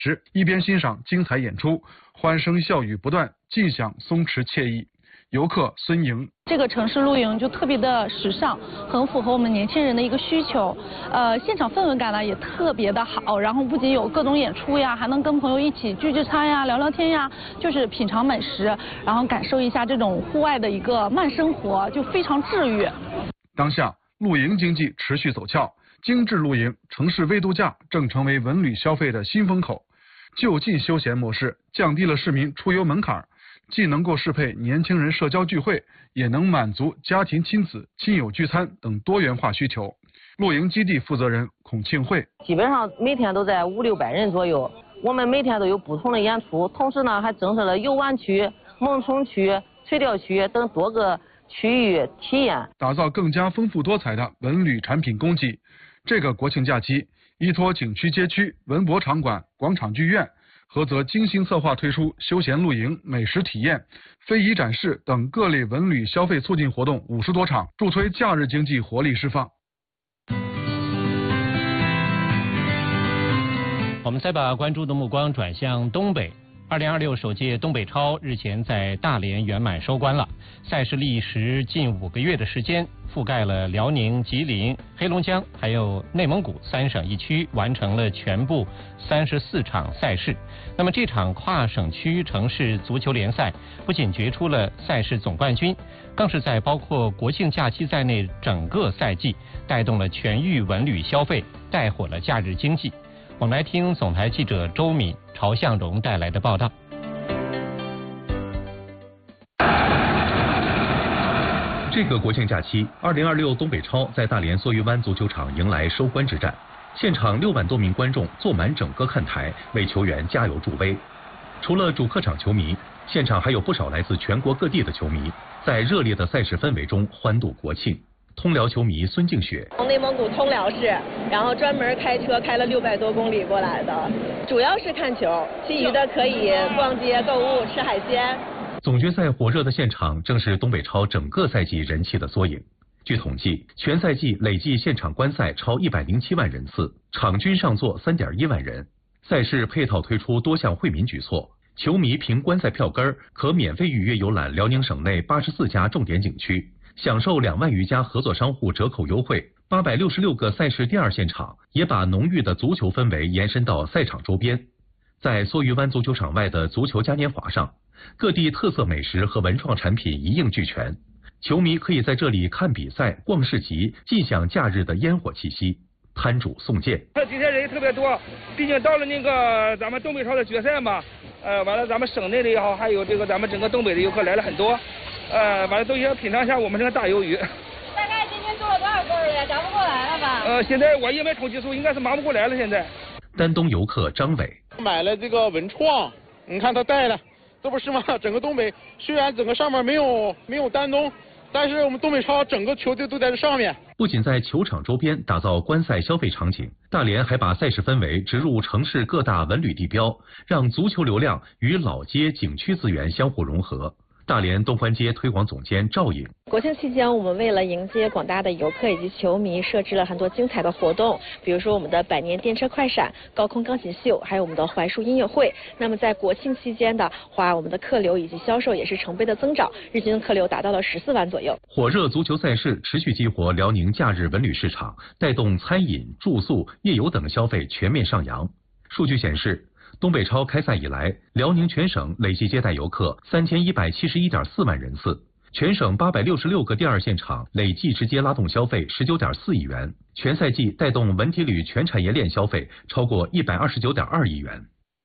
时，一边欣赏精彩演出，欢声笑语不断，尽享松弛惬意。游客孙莹， 这个城市露营就特别的时尚，很符合我们年轻人的一个需求。现场氛围感呢也特别的好，然后不仅有各种演出呀，还能跟朋友一起聚聚餐呀、聊聊天呀，就是品尝美食，然后感受一下这种户外的一个慢生活，就非常治愈。 当下露营经济持续走俏，精致露营、城市微度假正成为文旅消费的新风口。就近休闲模式降低了市民出游门槛。既能够适配年轻人社交聚会，也能满足家庭亲子、亲友聚餐等多元化需求。露营基地负责人孔庆慧， 基本上每天都在500-600人左右，我们每天都有不同的演出，同时呢还增设了游玩区、萌宠区、垂钓区等多个区域体验， 打造更加丰富多彩的文旅产品供给。这个国庆假期，依托景区街区、文博场馆、广场剧院，菏泽精心策划推出休闲露营、美食体验、非遗展示等各类文旅消费促进活动50多场，助推假日经济活力释放。 我们再把关注的目光转向东北。2026首届东北超日前在大连圆满收官了，赛事历时近5个月的时间，覆盖了辽宁、吉林、黑龙江还有内蒙古3省1区，完成了全部34场赛事。那么这场跨省区城市足球联赛不仅决出了赛事总冠军，更是在包括国庆假期在内整个赛季带动了全域文旅消费，带火了假日经济。我们来听总台记者周敏、曹向荣带来的报道。 这个国庆假期，2026东北超在大连梭鱼湾足球场迎来收官之战，现场6万多名观众坐满整个看台，为球员加油助威。除了主客场球迷，现场还有不少来自全国各地的球迷，在热烈的赛事氛围中欢度国庆。通辽球迷孙静雪， 从内蒙古通辽市，然后专门开车开了600多公里过来的，主要是看球，其余的可以逛街、购物、吃海鲜。 总决赛火热的现场正是东北超整个赛季人气的缩影。据统计，全赛季累计现场观赛超107万人次，场均上座3.1万人。赛事配套推出多项惠民举措，球迷凭观赛票根可免费预约游览辽宁省内84家重点景区，享受2万余家合作商户折扣优惠。866个赛事第二现场也把浓郁的足球氛围延伸到赛场周边。在梭鱼湾足球场外的足球嘉年华上，各地特色美食和文创产品一应俱全，球迷可以在这里看比赛、逛市集，尽享假日的烟火气息。摊主宋健， 今天人也特别多，毕竟到了那个咱们东北超的决赛嘛，完了咱们省内的也好，还有这个咱们整个东北的游客来了很多，完了都想品尝一下我们这个大鱿鱼。 大概今天做了多少个了呀？赶不过来了吧？ 现在我也没统计数，应该是忙不过来了。现在， 丹东游客张伟买了这个文创，你看他带了，这不是吗？整个东北虽然整个上面没有丹东，但是我们东北超整个球队都在这上面。 不仅在球场周边打造观赛消费场景，大连还把赛事氛围植入城市各大文旅地标，让足球流量与老街景区资源相互融合。大连东环街推广总监赵颖， 国庆期间，我们为了迎接广大的游客以及球迷，设置了很多精彩的活动，比如说我们的100年电车快闪、高空钢琴秀，还有我们的槐树音乐会。那么在国庆期间的话，我们的客流以及销售也是成倍的增长，日均客流达到了14万左右。 火热足球赛事持续激活辽宁假日文旅市场，带动餐饮、住宿、夜游等消费全面上扬。数据显示，东北超开赛以来，辽宁全省累计接待游客3171.4万人次，全省866个第二现场累计直接拉动消费19.4亿元，全赛季带动文体旅全产业链消费超过129.2亿元。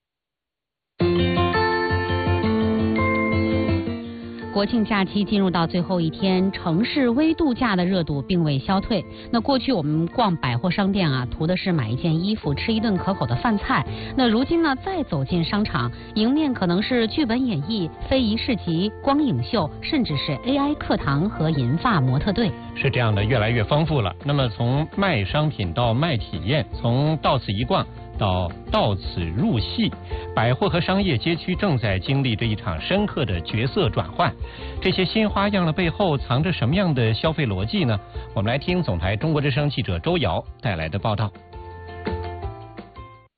国庆假期进入到最后一天，城市微度假的热度并未消退。那过去我们逛百货商店啊，图的是买一件衣服，吃一顿可口的饭菜。那如今呢，再走进商场，迎面可能是剧本演绎、非遗市集、光影秀，甚至是 AI 课堂和银发模特队。 是这样的，越来越丰富了。那么从卖商品到卖体验，从到此一逛到此入戏，百货和商业街区正在经历着一场深刻的角色转换。这些新花样的背后藏着什么样的消费逻辑呢？我们来听总台中国之声记者周瑶带来的报道。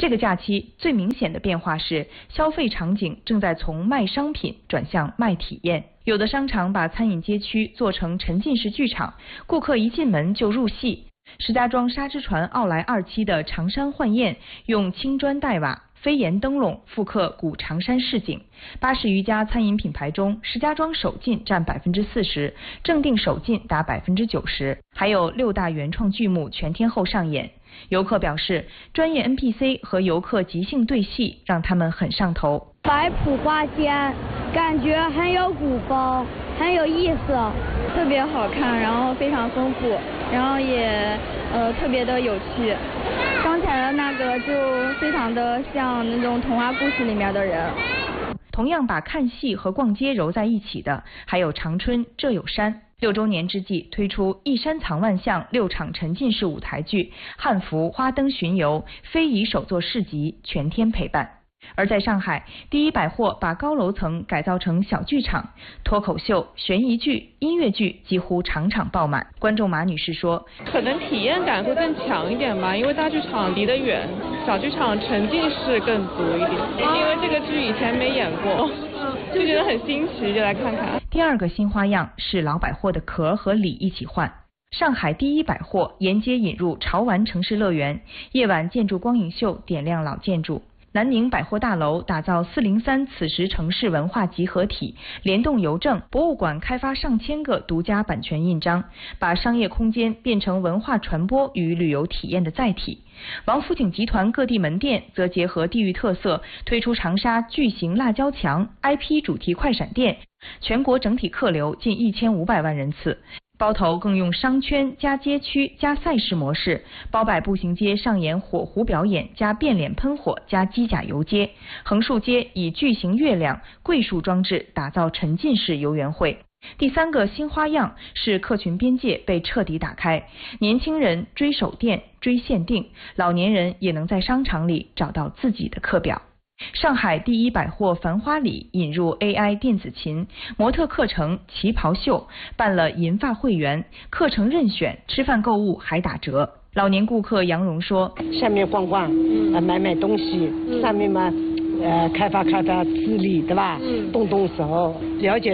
这个假期最明显的变化是，消费场景正在从卖商品转向卖体验。有的商场把餐饮街区做成沉浸式剧场，顾客一进门就入戏。石家庄沙之船奥莱2期的长山幻宴用青砖黛瓦、飞檐灯笼复刻古长山市景。80余家餐饮品牌中，石家庄首进占40%，正定首进达90%，还有6大原创剧目全天候上演。游客表示，专业 NPC 和游客即兴对戏让他们很上头。 摆谱花间，感觉很有古风，很有意思， 特别好看，然后非常丰富，然后也特别的有趣。刚才的那个就非常的像那种童话故事里面的人。 同样把看戏和逛街揉在一起的，还有长春这有山。6周年之际，推出一山藏万象6场沉浸式舞台剧、汉服、花灯巡游、非遗手作市集，全天陪伴。而在上海，第一百货把高楼层改造成小剧场，脱口秀、悬疑剧、音乐剧几乎场场爆满。观众马女士说：“ 可能体验感会更强一点吧，因为大剧场离得远，小剧场沉浸式更足一点。因为这个剧以前没演过，就觉得很新奇，就来看看。” 第二个新花样是老百货的壳和里一起换。上海第一百货沿街引入潮玩城市乐园，夜晚建筑光影秀点亮老建筑。南宁百货大楼打造403此时城市文化集合体，联动邮政、博物馆开发上千个独家版权印章，把商业空间变成文化传播与旅游体验的载体。王府井集团各地门店则结合地域特色，推出长沙巨型辣椒墙 IP 主题快闪店，全国整体客流近1500万人次。包头更用商圈加街区加赛事模式，包摆步行街上演火狐表演加变脸喷火加机甲游街，横竖街以巨型月亮、桂树装置打造沉浸式游园会。第三个新花样是客群边界被彻底打开，年轻人追手店、追限定，老年人也能在商场里找到自己的课表。上海第一百货繁花里引入 AI 电子琴、模特课程、旗袍秀，办了银发会员，课程任选，吃饭购物还打折。老年顾客杨蓉说：“ 下面逛逛，买东西，上面嘛，开发智力，对吧？动手，了解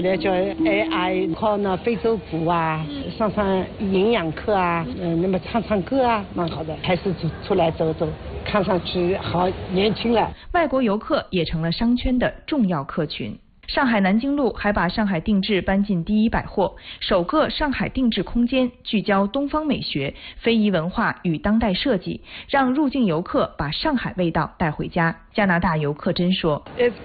AI， 靠那非洲鼓啊，上营养课啊，那么唱歌啊，蛮好的。还是出来走走。”看上去好年轻了。 外国游客也成了商圈的重要客群。上海南京路还把上海定制搬进第一百货，首个上海定制空间聚焦东方美学、非遗文化与当代设计，让入境游客把上海味道带回家。加拿大游客真说：“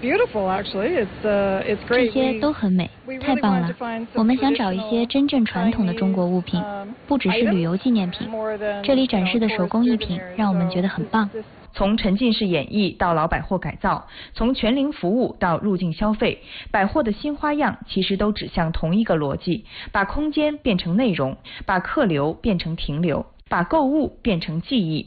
这些都很美，太棒了！我们想找一些真正传统的中国物品，不只是旅游纪念品。这里展示的手工艺品让我们觉得很棒。” 从沉浸式演绎到老百货改造，从全龄服务到入境消费，百货的新花样其实都指向同一个逻辑：把空间变成内容，把客流变成停留，把购物变成记忆。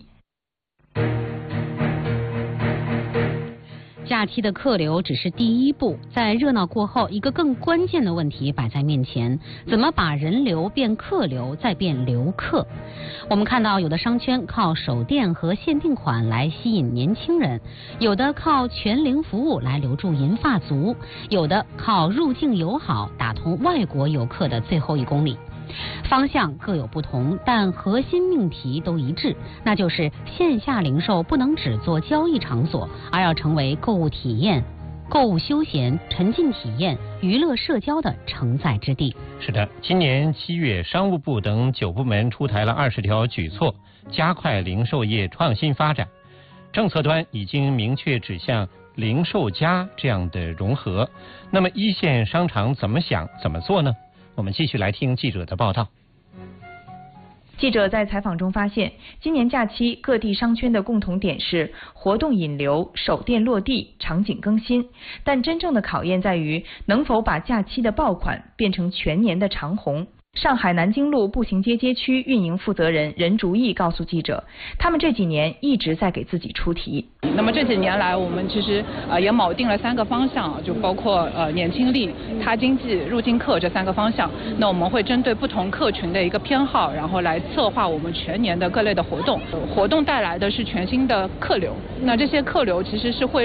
假期的客流只是第一步，在热闹过后，一个更关键的问题摆在面前：怎么把人流变客流，再变留客？我们看到有的商圈靠手店和限定款来吸引年轻人，有的靠全龄服务来留住银发族，有的靠入境友好打通外国游客的最后1公里。方向各有不同，但核心命题都一致，那就是线下零售不能只做交易场所，而要成为购物体验、购物休闲、沉浸体验、娱乐社交的承载之地。 是的，今年7月，商务部等9部门出台了20条举措，加快零售业创新发展。政策端已经明确指向零售加这样的融合。那么一线商场怎么想、怎么做呢？我们继续来听记者的报道。 记者在采访中发现，今年假期各地商圈的共同点是活动引流、手店落地、场景更新，但真正的考验在于能否把假期的爆款变成全年的长红。 上海南京路步行街街区运营负责人任竹义告诉记者，他们这几年一直在给自己出题。 那么这几年来，我们其实也铆定了3个方向，就包括年轻力、他经济、入境客这3个方向。那我们会针对不同客群的一个偏好，然后来策划我们全年的各类的活动。活动带来的是全新的客流，那这些客流其实是会